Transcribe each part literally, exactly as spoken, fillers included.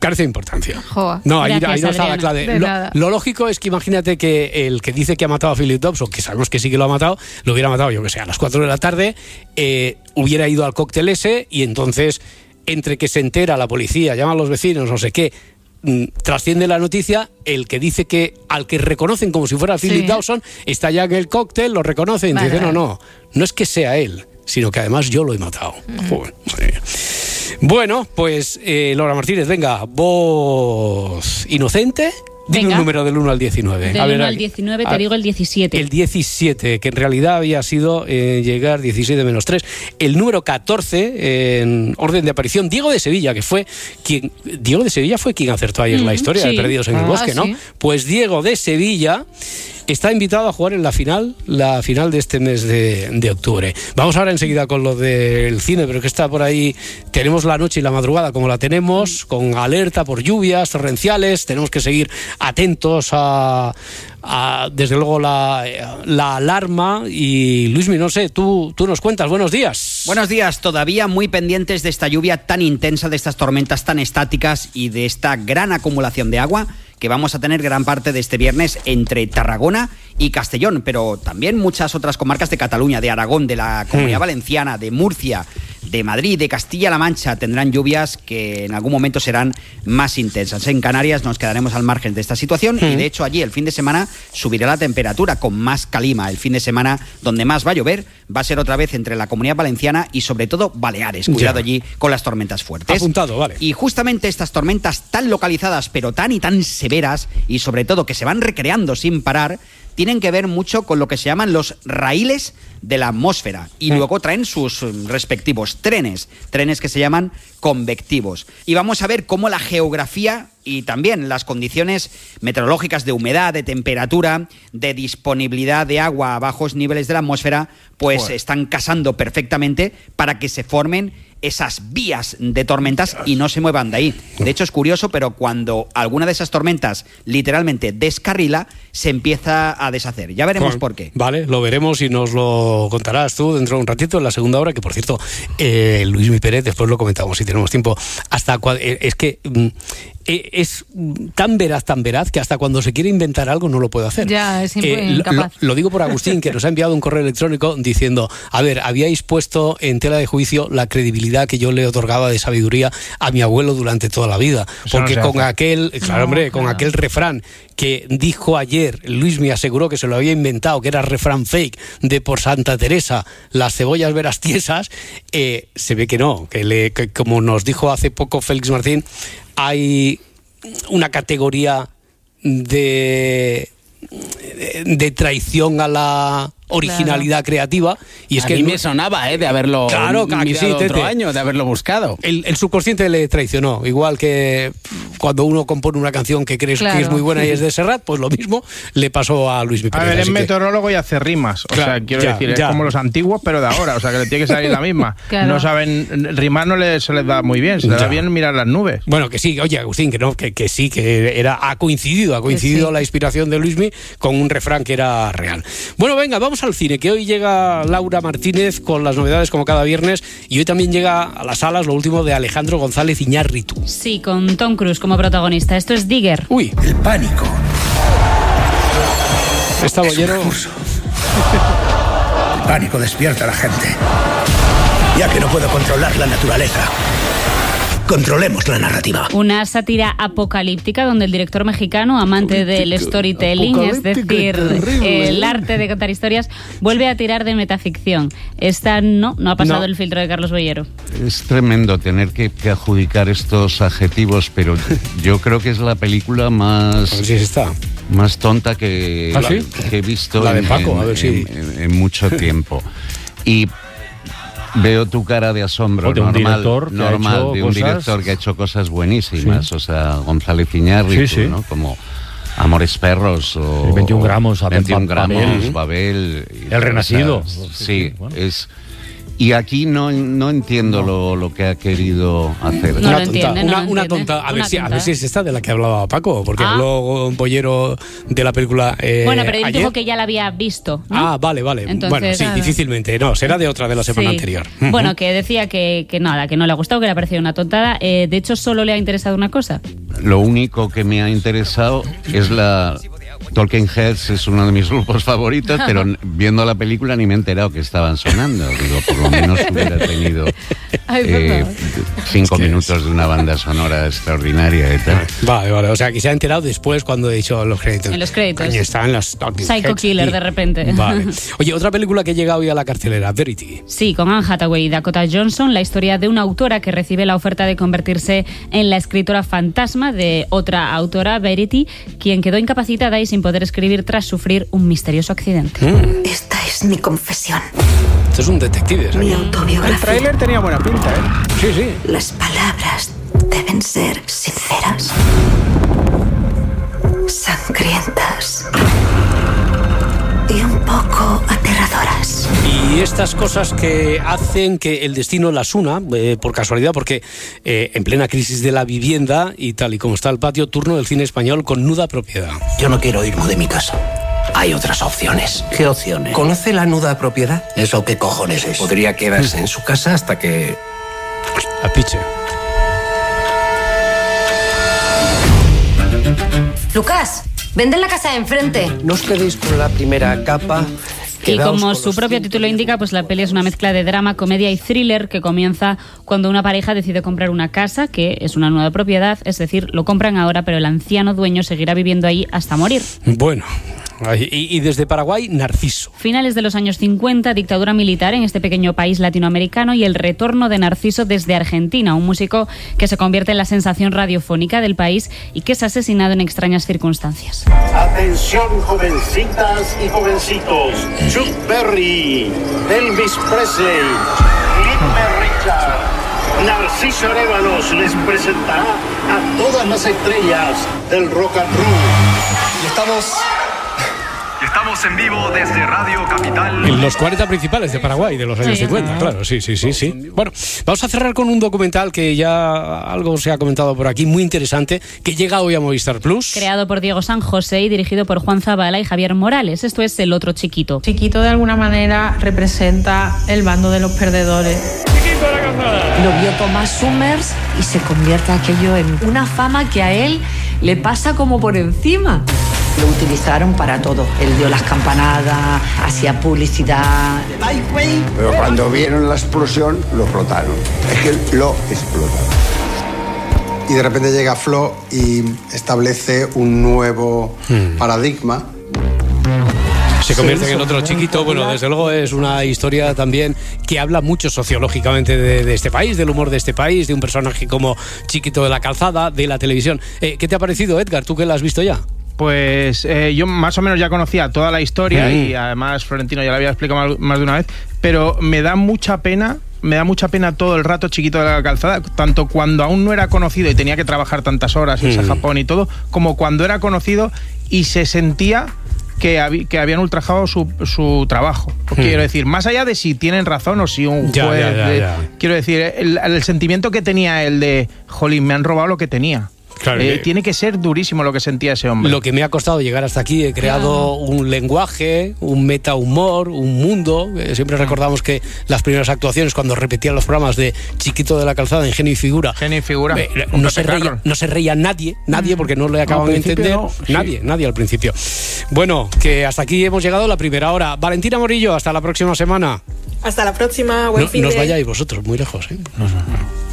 carece de importancia. Joa, no, ahí, gracias, ahí no está la Adriana, clave. Lo, lo lógico es que imagínate que el que dice que ha matado a Philip Dobson, que sabemos que sí que lo ha matado, lo hubiera matado, yo que sé, a las cuatro de la tarde, eh, hubiera ido al cóctel ese y entonces, entre que se entera la policía, llaman a los vecinos, no sé qué, mmm, trasciende la noticia, el que dice que al que reconocen como si fuera Philip sí. Dawson, está ya en el cóctel, lo reconocen, vale, y dicen, no, no, no es que sea él, sino que además yo lo he matado. Mm. Joder, madre mía. Bueno, pues eh, Laura Martínez, venga, voz inocente. Dime venga. Un número del uno al diecinueve. Del uno al diecinueve te digo el diecisiete. El diecisiete, que en realidad había sido eh, llegar diecisiete menos tres. El número catorce, eh, en orden de aparición, Diego de Sevilla, que fue quien... Diego de Sevilla fue quien acertó ayer mm, la historia sí. de Perdidos en ah, el Bosque, ¿no? Sí. Pues Diego de Sevilla está invitado a jugar en la final, la final de este mes de, de octubre. Vamos ahora enseguida con lo del cine, pero que está por ahí. Tenemos la noche y la madrugada como la tenemos, con alerta por lluvias torrenciales. Tenemos que seguir atentos a, a desde luego, la, la alarma. Y Luismi, no sé, tú, tú nos cuentas. Buenos días. Buenos días. Todavía muy pendientes de esta lluvia tan intensa, de estas tormentas tan estáticas y de esta gran acumulación de agua que vamos a tener gran parte de este viernes entre Tarragona y Castellón, pero también muchas otras comarcas de Cataluña, de Aragón, de la Comunidad mm. Valenciana, de Murcia, de Madrid, de Castilla-La Mancha, tendrán lluvias que en algún momento serán más intensas. En Canarias nos quedaremos al margen de esta situación mm. y de hecho allí el fin de semana subirá la temperatura con más calima. El fin de semana donde más va a llover va a ser otra vez entre la Comunidad Valenciana y sobre todo Baleares. Cuidado ya. Allí con las tormentas fuertes. Apuntado, vale. Y justamente estas tormentas tan localizadas pero tan y tan severas y sobre todo que se van recreando sin parar, tienen que ver mucho con lo que se llaman los raíles de la atmósfera y luego traen sus respectivos trenes, trenes que se llaman convectivos. Y vamos a ver cómo la geografía y también las condiciones meteorológicas de humedad, de temperatura, de disponibilidad de agua a bajos niveles de la atmósfera, pues bueno. están casando perfectamente para que se formen esas vías de tormentas y no se muevan de ahí. De hecho, es curioso, pero cuando alguna de esas tormentas literalmente descarrila, se empieza a deshacer. Ya veremos bueno, por qué. Vale, lo veremos y nos lo contarás tú dentro de un ratito en la segunda hora, que por cierto, eh, Luismi Pérez, después lo comentamos si tenemos tiempo, hasta cua- eh, es que mm, eh, es tan veraz, tan veraz, que hasta cuando se quiere inventar algo no lo puede hacer. Ya, es eh, incapaz. Lo, lo digo por Agustín, que nos ha enviado un correo electrónico diciendo, a ver, habíais puesto en tela de juicio la credibilidad que yo le otorgaba de sabiduría a mi abuelo durante toda la vida. Eso porque no con hace. aquel, claro, no, hombre, claro. con aquel refrán que dijo ayer, Luis me aseguró que se lo había inventado, que era refrán fake de por Santa Teresa, las cebollas veras tiesas, eh, se ve que no, que, le, que como nos dijo hace poco Félix Martín, hay una categoría de, de, de traición a la originalidad claro. creativa, y es a que mí me sonaba eh, de haberlo claro, mirado sí, otro tete. año, de haberlo buscado. El, el subconsciente le traicionó, igual que cuando uno compone una canción que crees claro. que es muy buena y es de Serrat, pues lo mismo le pasó a Luis Pérez. A ver, es meteorólogo que... y hace rimas, o claro, sea, quiero ya, decir, ya. es como los antiguos, pero de ahora, o sea, que le tiene que salir la misma. Claro. No saben, rimar no les, se les da muy bien, se les da bien mirar las nubes. Bueno, que sí, oye, Agustín, que no, que, que sí, que era, ha coincidido, ha coincidido sí. la inspiración de Luismi con un refrán que era real. Bueno, venga, vamos al cine, que hoy llega Laura Martínez con las novedades como cada viernes, y hoy también llega a las salas lo último de Alejandro González Iñárritu. Sí, con Tom Cruise como protagonista. Esto es Digger. Uy. El pánico. Está bollero. El pánico despierta a la gente. Ya que no puedo controlar la naturaleza, controlemos la narrativa. Una sátira apocalíptica donde el director mexicano, amante del storytelling, es decir, el arte de contar historias, vuelve a tirar de metaficción. Esta no, no ha pasado no. el filtro de Carlos Bollero. Es tremendo tener que, que adjudicar estos adjetivos, pero yo creo que es la película más... A ver si está. Más tonta que, ¿Ah, sí? que he visto la de en, Paco, en, a ver si... en, en, en mucho tiempo. Y veo tu cara de asombro, de normal, normal de un cosas... director que ha hecho cosas buenísimas, sí. o sea, González Iñárritu, sí, sí. ¿no? Como Amores Perros o sí, veintiún gramos, veintiún gramos, Babel, Babel El Renacido. Sí, bueno. es Y aquí no, no entiendo lo, lo que ha querido hacer. No una, lo entiende, una, no lo una entiende. tonta. A ver, Una si, a tonta. ver si es esta de la que hablaba Paco, porque Ah. habló un pollero de la película. Eh, Bueno, pero él ayer. dijo que ya la había visto, ¿no? Ah, vale, vale. Entonces, bueno, sí, nada. difícilmente. No, será de otra de la semana Sí. anterior. Bueno, que decía que, que nada, que no le ha gustado, que le ha parecido una tontada. Eh, de hecho, solo le ha interesado una cosa. Lo único que me ha interesado es la... Talking Heads es uno de mis grupos favoritos, pero viendo la película ni me he enterado que estaban sonando. Digo, por lo menos hubiera tenido Ay, eh, cinco Es que minutos es- de una banda sonora extraordinaria y tal. Vale, vale. O sea, que se ha enterado después cuando he dicho los créditos. En los créditos. Coño, están las Talking Psycho Heads. Killer, Sí. de repente. Vale. Oye, otra película que llega hoy a la cartelera, Verity. Sí, con Anne Hathaway y Dakota Johnson, la historia de una autora que recibe la oferta de convertirse en la escritora fantasma de otra autora, Verity, quien quedó incapacitada y sin poder escribir tras sufrir un misterioso accidente. Mm. Esta es mi confesión, Esto es un detective. mi ¿sabes? El autobiografía. tráiler tenía buena pinta, ¿eh? Sí, sí. Las palabras deben ser sinceras, sangrientas y un poco aterradoras. Y estas cosas que hacen que el destino las una, eh, por casualidad, porque eh, en plena crisis de la vivienda y tal y como está el patio, turno del cine español con Nuda Propiedad. Yo no quiero irme de mi casa. Hay otras opciones. ¿Qué opciones? ¿Conoce la nuda propiedad? ¿Eso qué cojones es? Podría quedarse en su casa hasta que... A piche. Lucas, vende la casa de enfrente. No os quedéis con la primera capa. Y Quedaos como con su los propio cinco título indica, pues la peli es una mezcla de drama, comedia y thriller que comienza cuando una pareja decide comprar una casa, que es una nueva propiedad, es decir, lo compran ahora, pero el anciano dueño seguirá viviendo ahí hasta morir. Bueno, ay, y, y desde Paraguay, Narciso. Finales de los años cincuenta, dictadura militar en este pequeño país latinoamericano y el retorno de Narciso desde Argentina, un músico que se convierte en la sensación radiofónica del país y que es asesinado en extrañas circunstancias. Atención, jovencitas y jovencitos. Chuck Berry, Elvis Presley, Cliff Richard, Narciso Arévalos les presentará a todas las estrellas del rock and roll. Y estamos... Y estamos en vivo desde Radio Capital. En los cuarenta principales de Paraguay de los años Sí. cincuenta, claro, sí, sí, sí, sí. Bueno, vamos a cerrar con un documental que ya algo se ha comentado por aquí, muy interesante, que llega hoy a Movistar Plus. Creado por Diego San José y dirigido por Juan Zabala y Javier Morales. Esto es El otro chiquito. Chiquito de alguna manera representa el bando de los perdedores. Lo vio Thomas Summers y se convierte aquello en una fama que a él le pasa como por encima. Lo utilizaron para todo. Él dio las campanadas, hacía publicidad. Pero cuando vieron la explosión, lo explotaron. Es que lo explotaron. Y de repente llega Flo y establece un nuevo hmm. paradigma. Se convierte en el otro chiquito. Bueno, desde luego es una historia también que habla mucho sociológicamente de, de este país, del humor de este país, de un personaje como Chiquito de la Calzada, de la televisión. Eh, ¿Qué te ha parecido, Edgar? ¿Tú que la has visto ya? Pues eh, yo más o menos ya conocía toda la historia mm. y además Florentino ya la había explicado más, más de una vez, pero me da mucha pena, me da mucha pena todo el rato Chiquito de la Calzada, tanto cuando aún no era conocido y tenía que trabajar tantas horas, irse mm. a Japón y todo, como cuando era conocido y se sentía que, hab que habían ultrajado su, su trabajo. Mm. Quiero decir, más allá de si tienen razón o si un ya, juez... Ya, ya, de, ya. Quiero decir, el, el sentimiento que tenía el de, jolín, me han robado lo que tenía. Claro, eh, que... Tiene que ser durísimo lo que sentía ese hombre. Lo que me ha costado llegar hasta aquí, he creado claro. un lenguaje, un metahumor, un mundo. Eh, siempre recordamos que las primeras actuaciones, cuando repetían los programas de Chiquito de la Calzada en Genio y Figura, Genio y Figura. Eh, no, se reía, no se reía nadie, nadie, porque no le acaban de entender. No, sí. Nadie, nadie al principio. Bueno, que hasta aquí hemos llegado la primera hora. Valentina Morillo, hasta la próxima semana. Hasta la próxima, buen no, fin No os de... vayáis vosotros, muy lejos, ¿eh? No, no, no.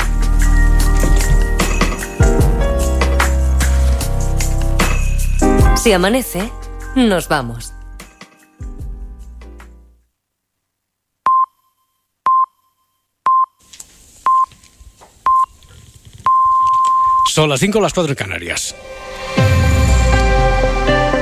Si amanece, nos vamos. Son las cinco, las cuatro en Canarias.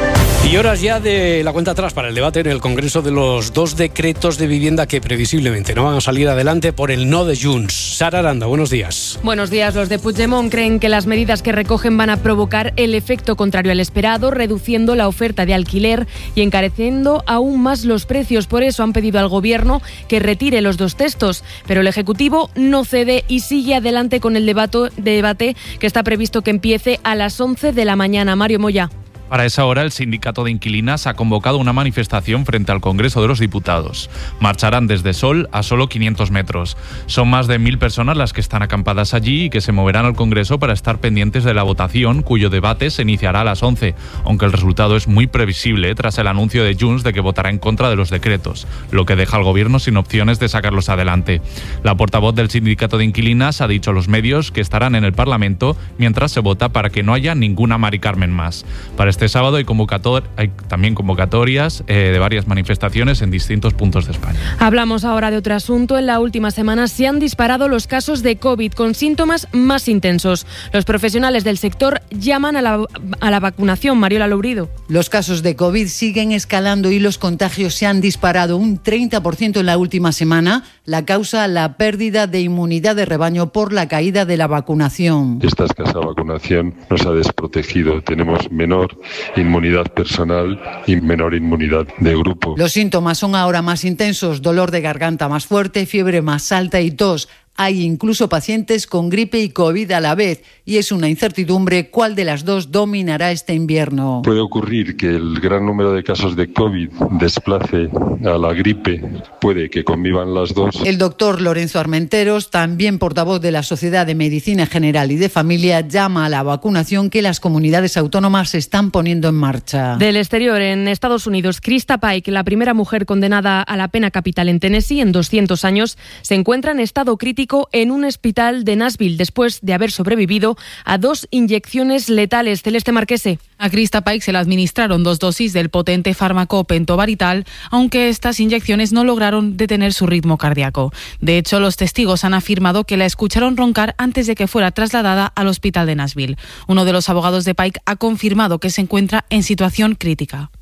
Y horas ya de la cuenta atrás para el debate en el Congreso de los dos decretos de vivienda que previsiblemente no van a salir adelante por el no de Junts. Sara Aranda, buenos días. Buenos días. Los de Puigdemont creen que las medidas que recogen van a provocar el efecto contrario al esperado, reduciendo la oferta de alquiler y encareciendo aún más los precios. Por eso han pedido al Gobierno que retire los dos textos. Pero el Ejecutivo no cede y sigue adelante con el debate, debate que está previsto que empiece a las once de la mañana. Mario Moya. Para esa hora, el Sindicato de Inquilinas ha convocado una manifestación frente al Congreso de los Diputados. Marcharán desde Sol a solo quinientos metros. Son más de mil personas las que están acampadas allí y que se moverán al Congreso para estar pendientes de la votación, cuyo debate se iniciará a las once, aunque el resultado es muy previsible tras el anuncio de Junts de que votará en contra de los decretos, lo que deja al Gobierno sin opciones de sacarlos adelante. La portavoz del Sindicato de Inquilinas ha dicho a los medios que estarán en el Parlamento mientras se vota para que no haya ninguna Mari Carmen más. Para este Este sábado hay, convocator- hay también convocatorias eh, de varias manifestaciones en distintos puntos de España. Hablamos ahora de otro asunto. En la última semana se han disparado los casos de COVID con síntomas más intensos. Los profesionales del sector llaman a la, a la vacunación. Mariola Lourido. Los casos de COVID siguen escalando y los contagios se han disparado un treinta por ciento en la última semana. La causa, la pérdida de inmunidad de rebaño por la caída de la vacunación. Esta escasa vacunación nos ha desprotegido. Tenemos menor inmunidad personal y menor inmunidad de grupo. Los síntomas son ahora más intensos: dolor de garganta más fuerte, fiebre más alta y tos. Hay incluso pacientes con gripe y COVID a la vez y es una incertidumbre cuál de las dos dominará este invierno. Puede ocurrir que el gran número de casos de COVID desplace a la gripe, puede que convivan las dos. El doctor Lorenzo Armenteros, también portavoz de la Sociedad de Medicina General y de Familia, llama a la vacunación que las comunidades autónomas están poniendo en marcha. Del exterior, en Estados Unidos, Krista Pike, la primera mujer condenada a la pena capital en Tennessee en doscientos años, se encuentra en estado crítico en un hospital de Nashville después de haber sobrevivido a dos inyecciones letales. Celeste Marquese. A Krista Pike se le administraron dos dosis del potente fármaco pentobarbital, aunque estas inyecciones no lograron detener su ritmo cardíaco. De hecho, los testigos han afirmado que la escucharon roncar antes de que fuera trasladada al hospital de Nashville. Uno de los abogados de Pike ha confirmado que se encuentra en situación crítica.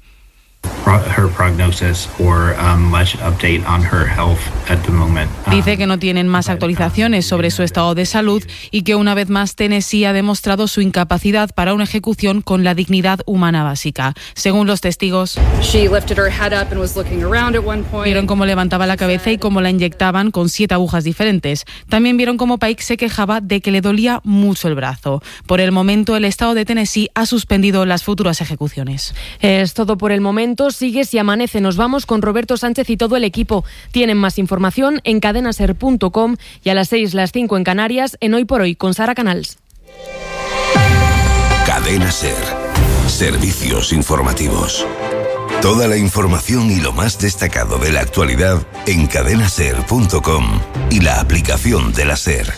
Dice que no tienen más actualizaciones sobre su estado de salud y que una vez más Tennessee ha demostrado su incapacidad para una ejecución con la dignidad humana básica. Según los testigos, vieron cómo levantaba la cabeza y cómo la inyectaban con siete agujas diferentes. También vieron cómo Pike se quejaba de que le dolía mucho el brazo. Por el momento, el estado de Tennessee ha suspendido las futuras ejecuciones. Es todo por el momento. Sigue Si Amanece. Nos vamos con Roberto Sánchez y todo el equipo. Tienen más información en cadenaser punto com y a las seis, las cinco en Canarias, en Hoy por Hoy con Sara Canals. Cadena Ser. Servicios informativos. Toda la información y lo más destacado de la actualidad en cadenaser punto com y la aplicación de la Ser.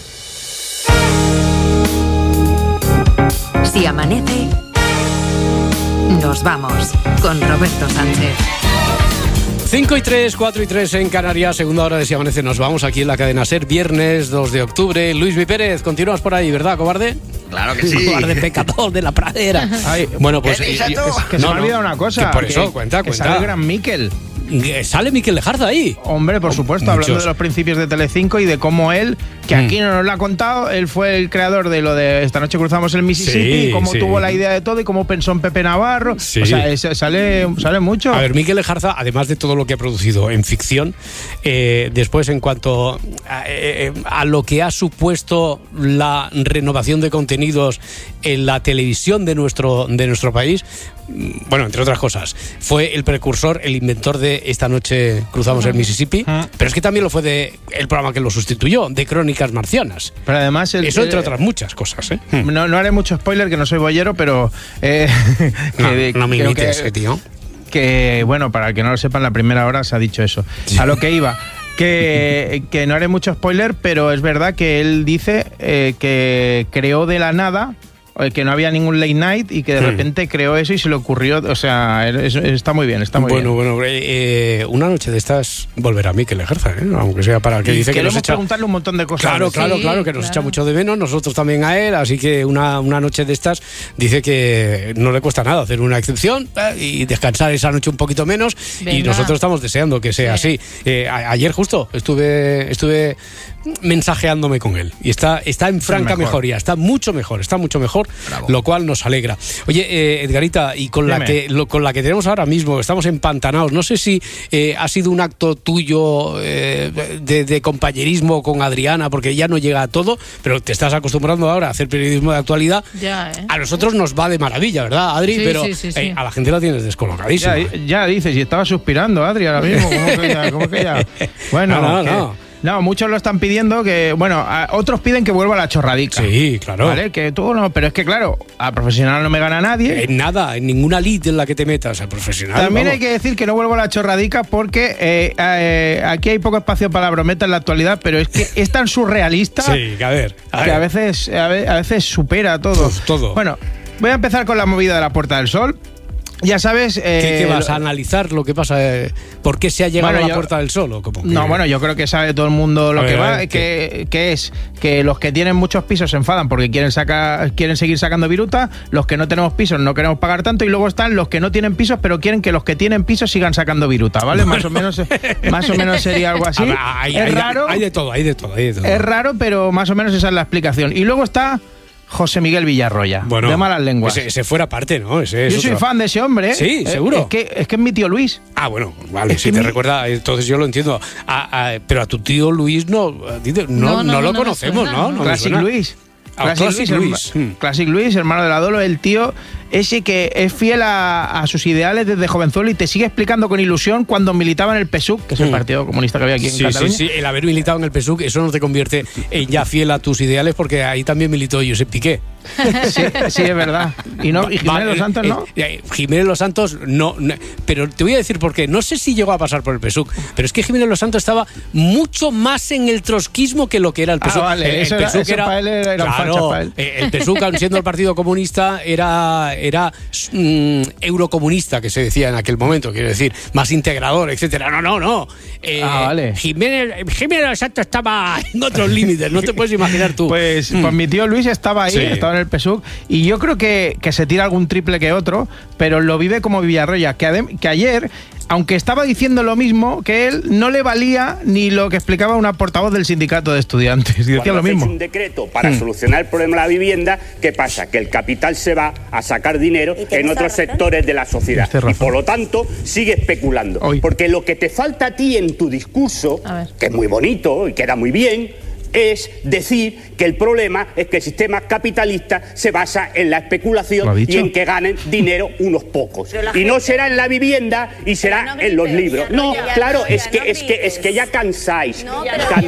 Si amanece, nos vamos con Roberto Sánchez. cinco y tres, cuatro y tres en Canarias, segunda hora de Si Amanece. Nos vamos aquí en la cadena SER, viernes dos de octubre. Luis Mi Pérez, continúas por ahí, ¿verdad, cobarde? Claro que sí. Cobarde pecador de la pradera. Ay, bueno, pues... ¿Qué, y, y, es que no, se me ha olvidado una cosa. Que por eso, que, cuenta, que cuenta. sale el gran Miquel. ¿Sale Miquel Lejarza ahí? Hombre, por supuesto, Muchos. hablando de los principios de Telecinco y de cómo él, que aquí mm. no nos lo ha contado, él fue el creador de lo de Esta noche cruzamos el Mississippi, sí, cómo sí. tuvo la idea de todo y cómo pensó en Pepe Navarro. Sí. O sea, es, sale, sale mucho. A ver, Miquel Lejarza, además de todo lo que ha producido en ficción, eh, después en cuanto a, eh, a lo que ha supuesto la renovación de contenidos en la televisión de nuestro, de nuestro país, bueno, entre otras cosas, fue el precursor, el inventor de Esta noche cruzamos el Mississippi, uh-huh. pero es que también lo fue de el programa que lo sustituyó, de Crónicas Marcianas. Pero además... El, Eso entre eh, otras muchas cosas, ¿eh? No, no haré mucho spoiler, que no soy boyero, pero... Eh, no, que, no me imites, que, eh, tío. Que, bueno, para que no lo sepan, la primera hora se ha dicho eso. Sí. A lo que iba... Que, que no haré mucho spoiler, pero es verdad que él dice eh, que creó de la nada que no había ningún late night y que de repente creó eso y se le ocurrió, o sea, es, está muy bien, está muy bueno, bien. Bueno, eh, una noche de estas volverá a mí que le ejerza, ¿eh? Aunque sea para que y dice que nos echa... preguntarle un montón de cosas. Claro, sí, claro, claro, que nos claro. echa mucho de menos, nosotros también a él, así que una, una noche de estas dice que no le cuesta nada hacer una excepción eh, y descansar esa noche un poquito menos. Venga. Y nosotros estamos deseando que sea sí. así. Eh, a, ayer justo estuve estuve mensajeándome con él y está, está en franca mejor. mejoría, está mucho mejor, está mucho mejor, Bravo. Lo cual nos alegra. Oye, eh, Edgarita, y con la, que, lo, con la que tenemos ahora mismo, estamos empantanados, no sé si eh, ha sido un acto tuyo eh, de, de compañerismo con Adriana, porque ya no llega a todo, pero te estás acostumbrando ahora a hacer periodismo de actualidad. Ya, ¿eh? A nosotros nos va de maravilla, ¿verdad, Adri? Sí, pero sí, sí, sí. Eh, a la gente la tienes descolocadísima. Ya, ya dices, y estaba suspirando, Adri, ahora mismo. ¿Cómo que ya? ¿Cómo que ya? Bueno, no, no, que, no. No, muchos lo están pidiendo que, bueno, a, otros piden que vuelva a la chorradica. Sí, claro. ¿Vale? Que tú no, pero es que claro, a profesional no me gana nadie. En nada, en ninguna lid en la que te metas, a profesional. También vamos. hay que decir que no vuelvo a la chorradica porque eh, eh, aquí hay poco espacio para la brometa en la actualidad, pero es que es tan surrealista sí, que a ver, a que ver. a veces, a veces supera todo. Uf, todo. Bueno, voy a empezar con la movida de la Puerta del Sol. Ya sabes... Eh, ¿Qué, ¿Qué vas a analizar lo que pasa? Eh, ¿Por qué se ha llegado bueno, a la yo, Puerta del Sol? ¿O cómo? No, bueno, yo creo que sabe todo el mundo lo a que ver, va, ver, que, que es que los que tienen muchos pisos se enfadan porque quieren sacar, quieren seguir sacando viruta, los que no tenemos pisos no queremos pagar tanto y luego están los que no tienen pisos pero quieren que los que tienen pisos sigan sacando viruta, ¿vale? Bueno. Más o menos más o menos sería algo así. Ver, hay, es hay, raro. Hay de todo, hay de todo, hay de todo. Es raro, pero más o menos esa es la explicación. Y luego está José Miguel Villarroya, bueno, de malas lenguas. Ese, ese fuera parte, ¿no? Ese es yo soy otro. fan de ese hombre. Sí, eh, seguro. Es que, es que es mi tío Luis. Ah, bueno, vale, es si te mi... recuerda, entonces yo lo entiendo. A, a, pero a tu tío Luis no, no, no, no, no lo no conocemos, suena, ¿no? no Classic Luis. Ah, Classic, Classic Luis, Luis. Herma, Classic Luis, hermano de la Dolo, el tío ese que es fiel a, a sus ideales desde jovenzuelo y te sigue explicando con ilusión cuando militaba en el P S U C, que es el partido comunista que había aquí sí, en Cataluña. Sí, sí, el haber militado en el P S U C, eso no te convierte en ya fiel a tus ideales, porque ahí también militó Josep Piqué. Sí, sí, es verdad. Y, no, y Jiménez vale, Los Santos, ¿no? Eh, eh, Jiménez Los Santos, no, no. Pero te voy a decir por qué. No sé si llegó a pasar por el P S U C, pero es que Jiménez Los Santos estaba mucho más en el trotskismo que lo que era el P S U C. Ah, vale, el, el eso, P S U C era, era, para él era, era claro, facha para él. El P S U C, siendo el Partido Comunista, era, era mmm, eurocomunista, que se decía en aquel momento, quiero decir, más integrador, etcétera. No, no, no. Eh, ah, vale. Jiménez, Jiménez Los Santos estaba en otros límites, no te puedes imaginar tú. Pues, mm. pues mi tío Luis estaba ahí, sí. estaba en el P S U C, y yo creo que, que se tira algún triple que otro, pero lo vive como Villarroya, que, adem- que ayer, aunque estaba diciendo lo mismo que él, no le valía ni lo que explicaba una portavoz del sindicato de estudiantes. Y decía lo mismo. Un decreto para mm. solucionar el problema de la vivienda, ¿qué pasa? Que el capital se va a sacar dinero en otros razón? sectores de la sociedad. Y por lo tanto, sigue especulando. Hoy. Porque lo que te falta a ti en tu discurso, que es muy bonito y queda muy bien, es decir que el problema es que el sistema capitalista se basa en la especulación y en que ganen dinero unos pocos. Y no será en la vivienda y será no en los libros. No, claro, es que, es que es que ya cansáis. No,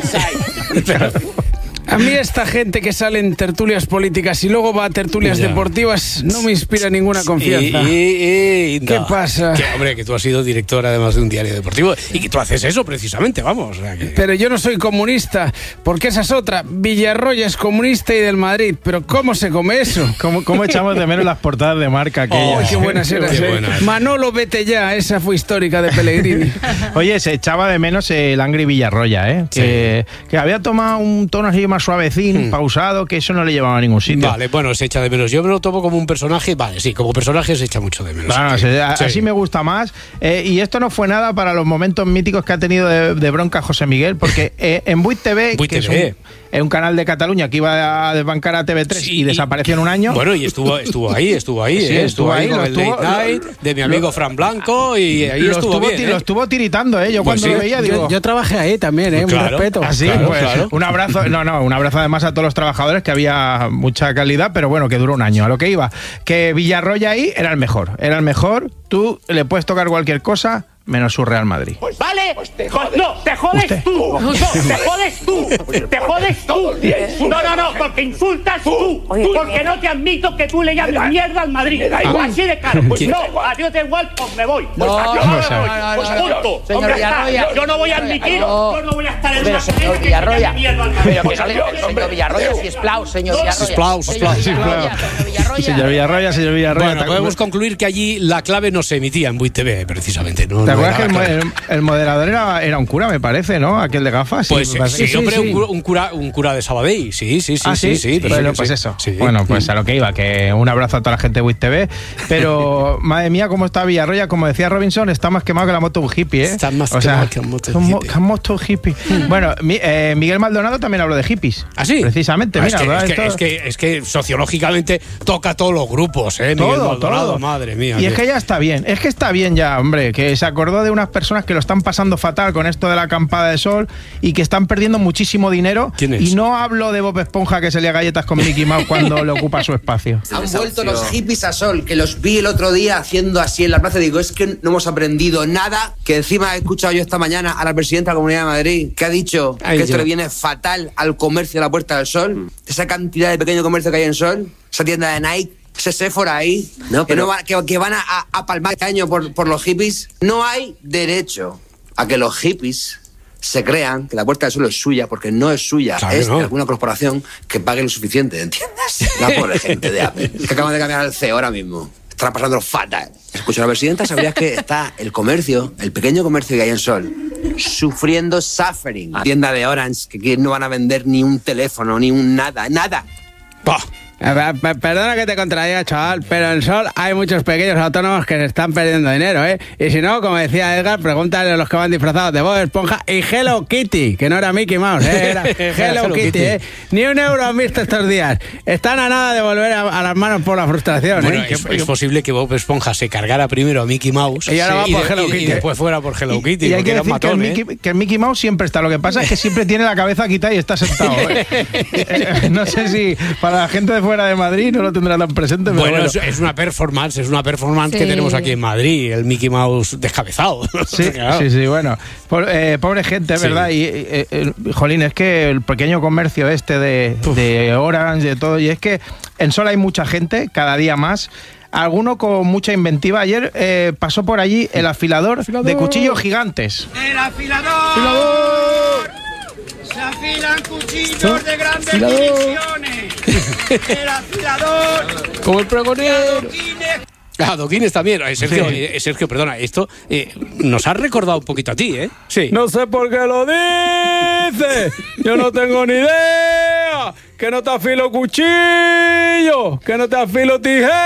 cansáis. A mí esta gente que sale en tertulias políticas y luego va a tertulias ya. deportivas no me inspira ninguna confianza. Y, y, y, ¿Qué no. pasa? Que, hombre, que tú has sido director además de un diario deportivo y que tú haces eso precisamente, vamos. O sea, que... Pero yo no soy comunista, porque esa es otra. Villarroya es comunista y del Madrid, pero ¿cómo se come eso? ¿Cómo, cómo echamos de menos las portadas de Marca aquellas? Oh, qué buenas eran. Qué buenas. Manolo, vete ya, esa fue histórica de Pellegrini. Oye, se echaba de menos el Angry Villarroya, ¿eh? Sí. Que, que había tomado un tono así más suavecín, hmm. pausado, que eso no le llevaba a ningún sitio. Vale, bueno, se echa de menos. Yo me lo tomo como un personaje, vale, sí, como personaje se echa mucho de menos. Bueno, sí. se, a, sí. Así me gusta más. Eh, y esto no fue nada para los momentos míticos que ha tenido de, de bronca José Miguel, porque eh, en Buit T V, Buit que T V. es un, es un canal de Cataluña que iba a desbancar a T V tres sí, y desapareció en un año. Bueno, y estuvo, estuvo ahí, estuvo ahí, sí, eh, estuvo, estuvo ahí, con lo el estuvo, Late Night de mi amigo lo, Fran Blanco y ahí lo estuvo, estuvo bien, ti, ¿eh? Lo estuvo tiritando, ¿eh? Yo pues cuando sí, lo veía digo... Yo, yo trabajé ahí también, ¿eh? Pues claro, un respeto. Así, claro, pues claro. un abrazo, no, no, un abrazo además a todos los trabajadores, que había mucha calidad, pero bueno, que duró un año. A lo que iba, que Villarroya ahí era el mejor, era el mejor. Tú le puedes tocar cualquier cosa, menos su Real Madrid. Pues vale, pues te jodes. No, te jodes Usted. tú. No, te jodes tú. Te jodes tú. No, no, no, porque insultas tú. Porque no te admito que tú le llames mierda al Madrid. Así de caro. Pues no, a Dios da igual, pues me voy. Pues no, yo no, me voy. no, no, Pues no, punto. señor Hombre, Villarroya, yo no voy a admitir, no. yo no voy a estar en Pero una señor que Villarroya, llame mierda al Madrid. pero que sale, señor Villarroya, si es plau, señor Villarroya. Sisplau, sisplau. Señor Villarroya, señor Villarroya. Señor Villarroya, señor Villarroya. Bueno, podemos concluir que allí la clave no se emitía en Buit T V, precisamente. ¿no? ¿Te no acuerdas que el, era- el- el moderador era, era un cura, me parece, ¿no? Aquel de gafas. Pues me sí, parece sí, que sí, hombre, sí. Un, cura, un, cura, un cura de Sabadell, sí, sí, sí, Ah, sí, sí, Bueno, perfecto, pues sí. eso. Sí. Bueno, pues a lo que iba, que un abrazo a toda la gente de Buit T V. Pero, madre mía, cómo está Villarroya, como decía Robinson, está más quemado que la moto de un hippie, ¿eh? Está más o sea, quemado que la moto de un como- hippie. que moto de un hippie. Bueno, mi- eh, Miguel Maldonado también habló de hippies. ¿Ah, sí? Precisamente, Ah, mira, es, que, ¿verdad? es, que, Esto- es, que, es que sociológicamente toca todos los grupos, ¿eh? Miguel Todo, Maldonado, todo. madre mía. Y es que ya está bien, es que está bien ya, hombre, que se acordó de unas personas que lo están pasando fatal con esto de la acampada de sol y que están perdiendo muchísimo dinero. ¿Quién es? Y no hablo de Bob Esponja que se lía galletas con Mickey Mouse cuando le ocupa su espacio. Han vuelto los hippies a sol, que los vi el otro día haciendo así en la plaza. Digo, es que no hemos aprendido nada. Que encima he escuchado yo esta mañana a la presidenta de la Comunidad de Madrid que ha dicho Ay, que esto yo. le viene fatal al comercio de la Puerta del Sol. Esa cantidad de pequeño comercio que hay en Sol, esa tienda de Nike, ese Sephora ahí, no, que, no van, que, que van a, a palmar este año por, por los hippies. No hay derecho a que los hippies se crean que la Puerta del Sol es suya, porque no es suya, Claro es que no. de alguna corporación que pague lo suficiente, ¿entiendes? La pobre gente de Apple, que acaban de cambiar el C E O ahora mismo. Estará pasando fatal. Escucha, la presidenta, ¿sabrías que está el comercio, el pequeño comercio que hay en Sol, sufriendo suffering? La tienda de Orange, que, que no van a vender ni un teléfono, ni un nada, nada. Bah. Eh, per- Perdona que te contradiga, chaval, pero en Sol hay muchos pequeños autónomos que se están perdiendo dinero, ¿eh? Y si no, como decía Edgar, pregúntale a los que van disfrazados de Bob Esponja y Hello Kitty, que no era Mickey Mouse, ¿eh? Era Hello, Hello Kitty, Kitty. ¿eh? Ni un euro han visto estos días. Están a nada de volver a, a las manos por la frustración, Bueno, ¿eh? es, es posible que Bob Esponja se cargara primero a Mickey Mouse Y ahora va por de- Hello y- Kitty. y después fuera por Hello Kitty. Y hay porque que era decir un que, el matón, ¿eh? Mickey, que el Mickey Mouse siempre está. Lo que pasa es que siempre tiene la cabeza quitada y está sentado. ¿eh? Eh, no sé si para la gente de fuera de Madrid no lo tendrá tan presente, pero Bueno, bueno. Es, es una performance, es una performance Sí. que tenemos aquí en Madrid, el Mickey Mouse descabezado. Sí, Claro. sí, sí, bueno. Por- eh, pobre gente, Sí. ¿verdad? Y, eh, eh, jolín, es que el pequeño comercio este de, de Orange, de todo, y es que en Sol hay mucha gente, cada día más. Alguno con mucha inventiva. Ayer eh, pasó por allí el afilador, Afilador. de cuchillos gigantes. ¡El afilador! ¡Se afilan cuchillos de grandes Afilador. dimensiones! ¡El afilador! Como el pregonero. Adoquines. Adoquines también. Eh, Sergio, Sí. eh, Sergio, perdona, esto eh, nos ha recordado un poquito a ti, ¿eh? Sí. No sé por qué lo dice. Yo no tengo ni idea. Que no te afilo cuchillo. Que no te afilo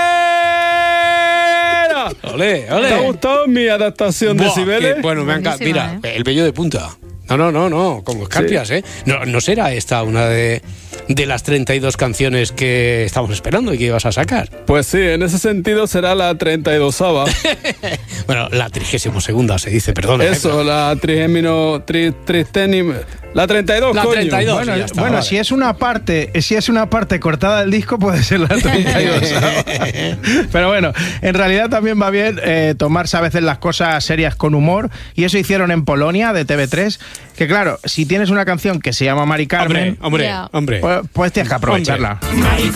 tijera. Ole, ole. ¿Te ha gustado mi adaptación de Buah, Cibeles? que- bueno, me encanta. Buenísima, Mira, el vello de punta. No, no, no, no, como escarpias, ¿eh? No, no será esta una de, de las treinta y dos canciones que estamos esperando y que ibas a sacar. Pues sí, en ese sentido será la treinta y dosava. Bueno, la trigésimo segunda se dice, perdona. ¿eh? Eso, la trigémino, tri, tristenim, la treinta y dos, La coño. treinta y dos. Bueno, ya está, bueno vale. si es una parte, si es una parte cortada del disco, puede ser la treinta y dos. Pero bueno, en realidad también va bien eh, tomarse a veces las cosas serias con humor, y eso hicieron en Polonia de T V tres. Que claro, si tienes una canción que se llama Mari Carmen, Hombre, hombre, Ya. hombre. pues, pues tienes que aprovecharla. Hombre.